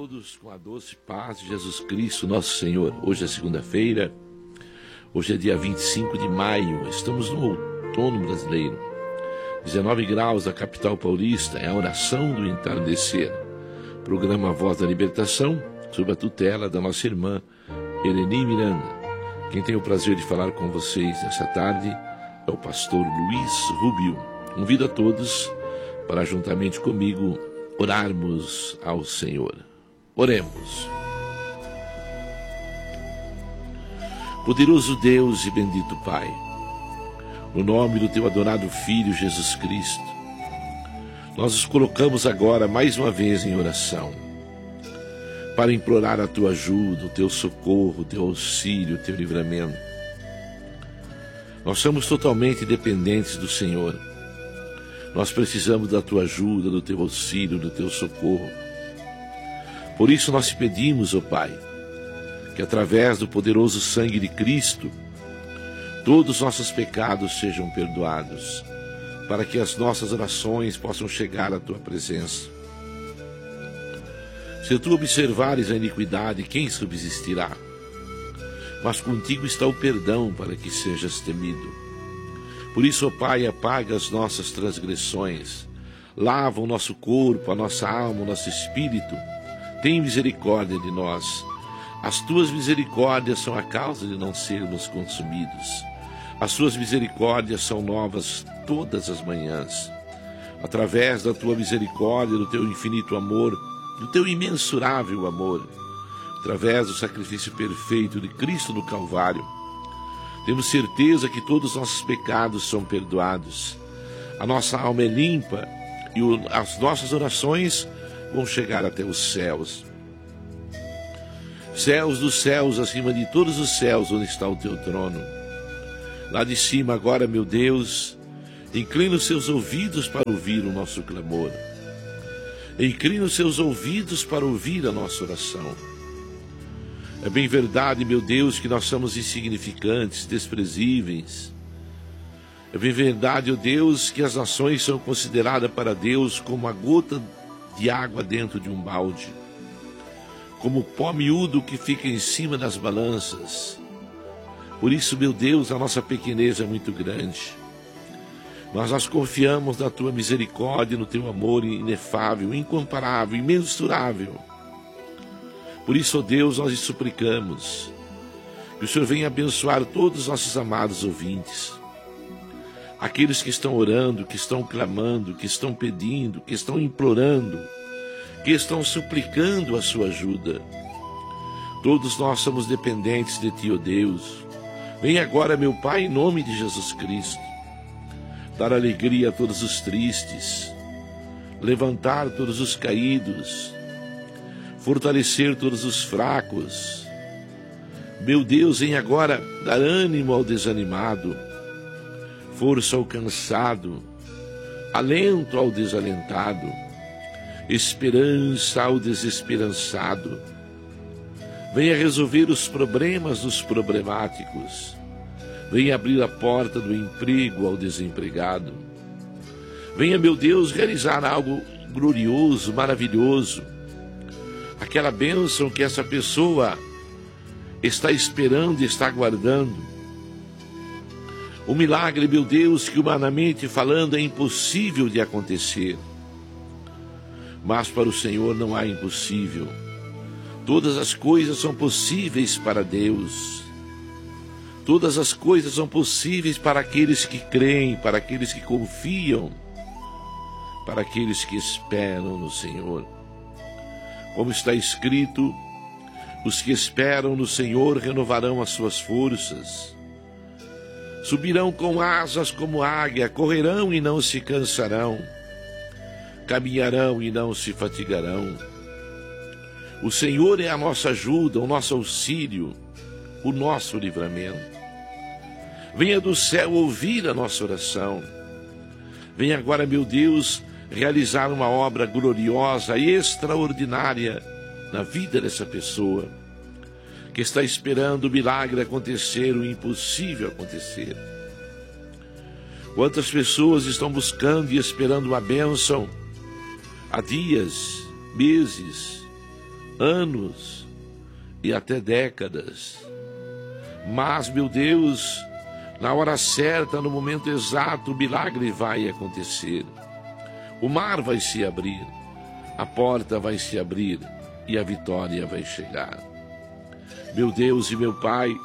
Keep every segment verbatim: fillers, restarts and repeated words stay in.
todos com a doce paz de Jesus Cristo, nosso Senhor. Hoje é segunda-feira, hoje é dia vinte e cinco de maio, estamos no outono brasileiro. dezenove graus da capital paulista, é a oração do entardecer. Programa Voz da Libertação, sob a tutela da nossa irmã Eleni Miranda. Quem tem o prazer de falar com vocês nessa tarde é o pastor Luiz Rubio. Convido a todos para, juntamente comigo, orarmos ao Senhor. Oremos. Poderoso Deus e bendito Pai, no nome do teu adorado Filho Jesus Cristo, nós nos colocamos agora mais uma vez em oração, para implorar a tua ajuda, o teu socorro, o teu auxílio, o teu livramento. Nós somos totalmente dependentes do Senhor. Nós precisamos da tua ajuda, do teu auxílio, do teu socorro. Por isso nós te pedimos, ó Pai, que através do poderoso sangue de Cristo, todos os nossos pecados sejam perdoados, para que as nossas orações possam chegar à tua presença. Se tu observares a iniquidade, quem subsistirá? Mas contigo está o perdão para que sejas temido. Por isso, ó Pai, apaga as nossas transgressões, lava o nosso corpo, a nossa alma, o nosso espírito. Tem misericórdia de nós. As tuas misericórdias são a causa de não sermos consumidos. As tuas misericórdias são novas todas as manhãs. Através da tua misericórdia, do teu infinito amor, do teu imensurável amor, através do sacrifício perfeito de Cristo no Calvário, temos certeza que todos os nossos pecados são perdoados. A nossa alma é limpa e o, as nossas orações vão chegar até os céus. Céus dos céus, acima de todos os céus, onde está o teu trono. Lá de cima agora, meu Deus, inclina os seus ouvidos para ouvir o nosso clamor. Inclina os seus ouvidos para ouvir a nossa oração. É bem verdade, meu Deus, que nós somos insignificantes, desprezíveis. É bem verdade, ó Deus, que as nações são consideradas para Deus como a gota de água dentro de um balde, como o pó miúdo que fica em cima das balanças. Por isso, meu Deus, a nossa pequenez é muito grande. Mas nós confiamos na tua misericórdia, no teu amor inefável, incomparável, imensurável. Por isso, ó Deus, nós lhe suplicamos que o Senhor venha abençoar todos os nossos amados ouvintes, aqueles que estão orando, que estão clamando, que estão pedindo, que estão implorando, que estão suplicando a sua ajuda. Todos nós somos dependentes de ti, ó Deus. Vem agora, meu Pai, em nome de Jesus Cristo, dar alegria a todos os tristes, levantar todos os caídos, fortalecer todos os fracos. Meu Deus, vem agora dar ânimo ao desanimado, força ao cansado, alento ao desalentado, esperança ao desesperançado. Venha resolver os problemas dos problemáticos. Venha abrir a porta do emprego ao desempregado. Venha, meu Deus, realizar algo glorioso, maravilhoso. Aquela bênção que essa pessoa está esperando e está aguardando. O milagre, meu Deus, que humanamente falando é impossível de acontecer. Mas para o Senhor não há impossível. Todas as coisas são possíveis para Deus. Todas as coisas são possíveis para aqueles que creem, para aqueles que confiam, para aqueles que esperam no Senhor. Como está escrito, os que esperam no Senhor renovarão as suas forças. Subirão com asas como águia, correrão e não se cansarão, caminharão e não se fatigarão. O Senhor é a nossa ajuda, o nosso auxílio, o nosso livramento. Venha do céu ouvir a nossa oração. Venha agora, meu Deus, realizar uma obra gloriosa e extraordinária na vida dessa pessoa, que está esperando o milagre acontecer, o impossível acontecer. Quantas pessoas estão buscando e esperando uma bênção há dias, meses, anos e até décadas. Mas, meu Deus, na hora certa, no momento exato, o milagre vai acontecer. O mar vai se abrir, a porta vai se abrir e a vitória vai chegar. Meu Deus e meu Pai,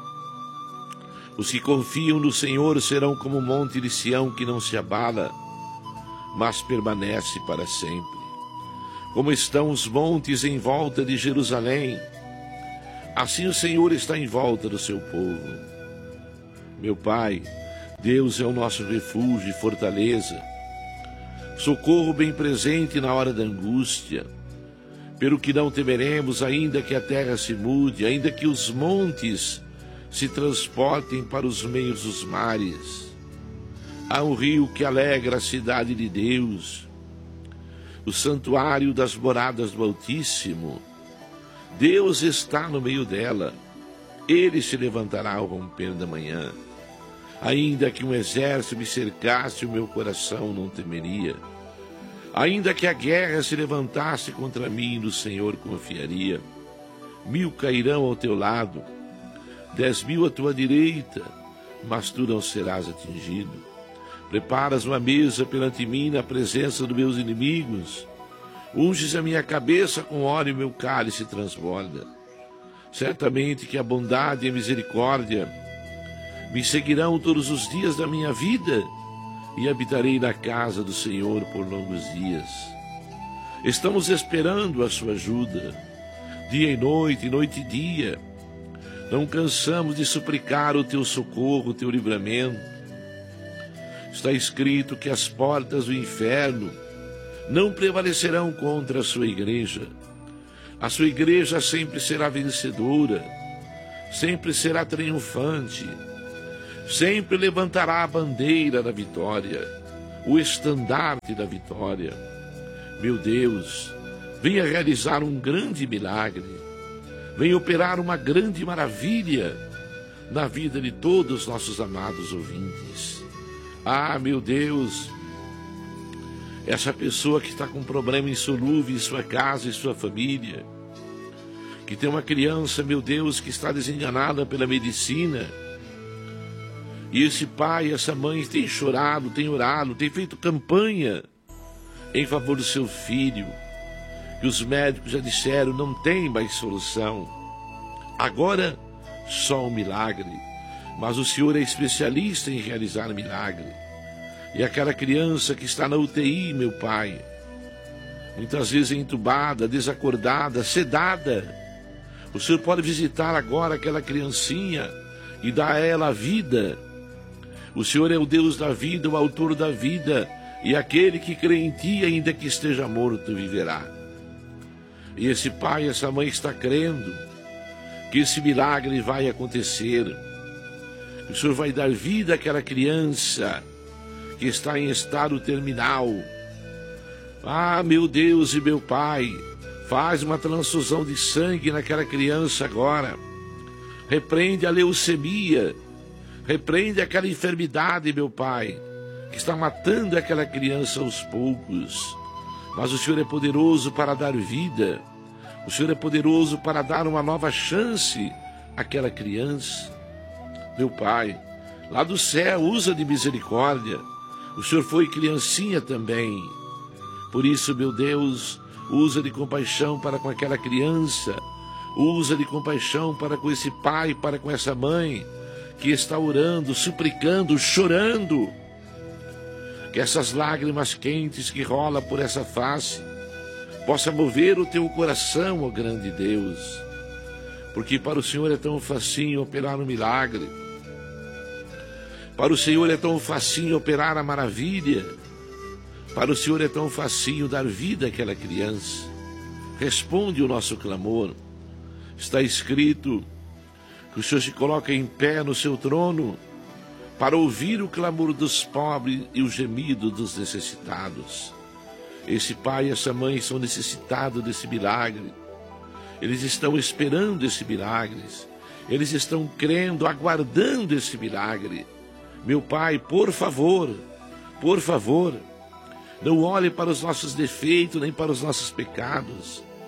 os que confiam no Senhor serão como o monte de Sião que não se abala, mas permanece para sempre. Como estão os montes em volta de Jerusalém, assim o Senhor está em volta do seu povo. Meu Pai, Deus é o nosso refúgio e fortaleza, socorro bem presente na hora da angústia. Pelo que não temeremos, ainda que a terra se mude, ainda que os montes se transportem para os meios dos mares. Há um rio que alegra a cidade de Deus, o santuário das moradas do Altíssimo. Deus está no meio dela. Ele se levantará ao romper da manhã. Ainda que um exército me cercasse, o meu coração não temeria. Ainda que a guerra se levantasse contra mim, no Senhor confiaria. Mil cairão ao teu lado, dez mil à tua direita, mas tu não serás atingido. Preparas uma mesa perante mim na presença dos meus inimigos. Unges a minha cabeça com óleo e meu cálice transborda. Certamente que a bondade e a misericórdia me seguirão todos os dias da minha vida, e habitarei na casa do Senhor por longos dias. Estamos esperando a sua ajuda, dia e noite, noite e dia. Não cansamos de suplicar o teu socorro, o teu livramento. Está escrito que as portas do inferno não prevalecerão contra a sua igreja. A sua igreja sempre será vencedora, sempre será triunfante, sempre levantará a bandeira da vitória, o estandarte da vitória. Meu Deus, venha realizar um grande milagre, venha operar uma grande maravilha na vida de todos os nossos amados ouvintes. Ah, meu Deus, essa pessoa que está com problema insolúvel em sua casa e sua família, que tem uma criança, meu Deus, que está desenganada pela medicina, e esse pai, essa mãe tem chorado, tem orado, tem feito campanha em favor do seu filho, que os médicos já disseram não tem mais solução. Agora só um milagre, mas o Senhor é especialista em realizar milagre. E aquela criança que está na U T I, meu Pai, muitas vezes entubada, desacordada, sedada, o Senhor pode visitar agora aquela criancinha e dar a ela a vida. O Senhor é o Deus da vida, o autor da vida, e aquele que crê em ti, ainda que esteja morto, viverá. E esse pai, essa mãe está crendo que esse milagre vai acontecer. O Senhor vai dar vida àquela criança que está em estado terminal. Ah, meu Deus e meu Pai, faz uma transfusão de sangue naquela criança agora. Repreende a leucemia, repreende aquela enfermidade, meu Pai, que está matando aquela criança aos poucos. Mas o Senhor é poderoso para dar vida. O Senhor é poderoso para dar uma nova chance àquela criança. Meu Pai, lá do céu, usa de misericórdia. O Senhor foi criancinha também. Por isso, meu Deus, usa de compaixão para com aquela criança. Usa de compaixão para com esse pai, para com essa mãe, que está orando, suplicando, chorando. Que essas lágrimas quentes que rolam por essa face possa mover o teu coração, ó grande Deus. Porque para o Senhor é tão facinho operar um milagre. Para o Senhor é tão facinho operar a maravilha. Para o Senhor é tão facinho dar vida àquela criança. Responde o nosso clamor. Está escrito que o Senhor se coloca em pé no seu trono para ouvir o clamor dos pobres e o gemido dos necessitados. Esse pai e essa mãe são necessitados desse milagre. Eles estão esperando esse milagre. Eles estão crendo, aguardando esse milagre. Meu Pai, por favor, por favor, não olhe para os nossos defeitos nem para os nossos pecados.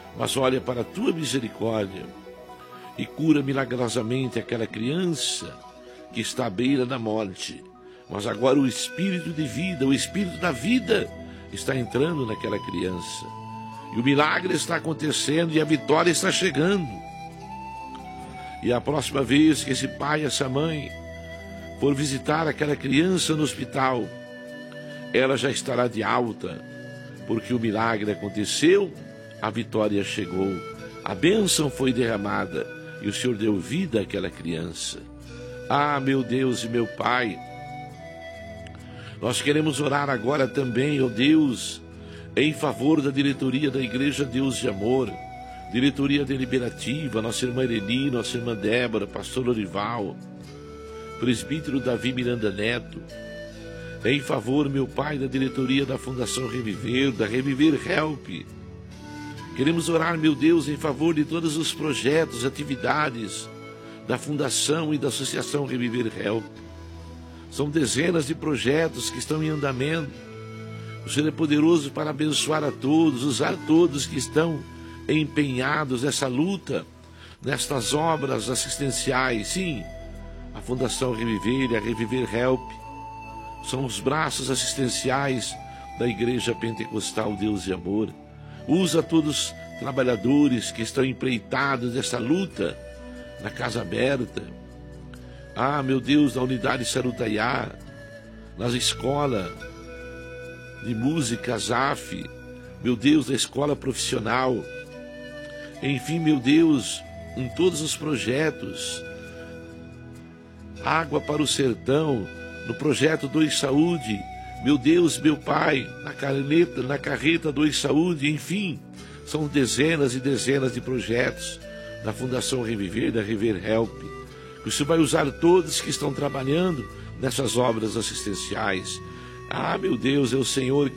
mas olha para a tua misericórdia e cura milagrosamente aquela criança que está à beira da morte. Mas agora o espírito de vida, o espírito da vida está entrando naquela criança. E o milagre está acontecendo e a vitória está chegando. E a próxima vez que esse pai, essa mãe, for visitar aquela criança no hospital, ela já estará de alta, porque o milagre aconteceu, a vitória chegou, a bênção foi derramada e o Senhor deu vida àquela criança. Ah, meu Deus e meu Pai, nós queremos orar agora também, ó Deus, em favor da diretoria da Igreja Deus de Amor, diretoria deliberativa, nossa irmã Eleni, nossa irmã Débora, pastor Lorival, presbítero Davi Miranda Neto, em favor, meu Pai, da diretoria da Fundação Reviver, da Reviver Help. Queremos orar, meu Deus, em favor de todos os projetos, atividades da Fundação e da Associação Reviver Help. São dezenas de projetos que estão em andamento. O Senhor é poderoso para abençoar a todos, usar todos que estão empenhados nessa luta, nestas obras assistenciais. Sim, a Fundação Reviver e a Reviver Help são os braços assistenciais da Igreja Pentecostal Deus de Amor. Usa todos os trabalhadores que estão empreitados nessa luta na Casa Aberta. Ah, meu Deus, na unidade Sarutaiá, nas escolas de música Z A F, meu Deus, da escola profissional. Enfim, meu Deus, em todos os projetos. Água para o Sertão, no projeto Dois Saúde, meu Deus, meu Pai, na caneta, na carreta Dois Saúde, enfim, são dezenas e dezenas de projetos da Fundação Reviver, da Reviver Help, que o Senhor vai usar todos que estão trabalhando nessas obras assistenciais. Ah, meu Deus, é o Senhor